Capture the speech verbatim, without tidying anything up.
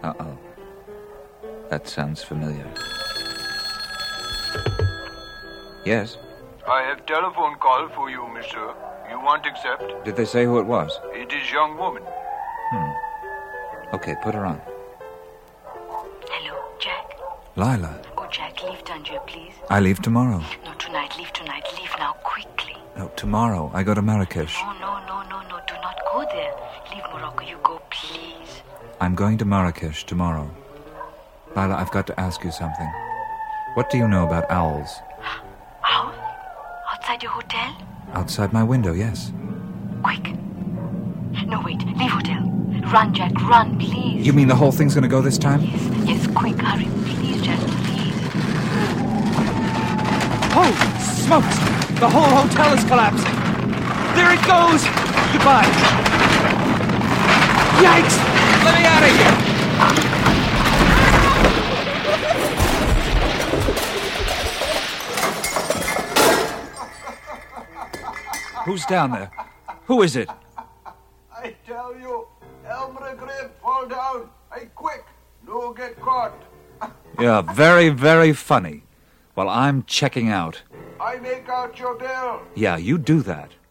Uh-oh. That sounds familiar. Yes? I have telephone call for you, monsieur. You want accept? Did they say who it was? It is young woman. Hmm. Okay, put her on. Hello, Jack. Lila. Oh, Jack, leave Tangier, please. I leave tomorrow. No, tonight. Leave tonight. Leave now, quickly. No, tomorrow. I go to Marrakesh. No, no, no, no, no. Do not go there. Leave Morocco. You go, please. I'm going to Marrakesh tomorrow. Lila, I've got to ask you something. What do you know about owls? Owl? Outside your hotel? Outside my window, yes. Quick. No, wait. Leave hotel. Run, Jack. Run, please. You mean the whole thing's gonna go this time? Yes, yes. Quick. Hurry. Please, Jack. Please. Oh, smokes! The whole hotel is collapsing. There it goes. Goodbye. Yikes! Let me out of here. Who's down there? Who is it? I tell you, Elmer Grave fall down. Hey, quick. No get caught. Yeah, very, very funny. While I'm checking out. I make out your bill. Yeah, you do that.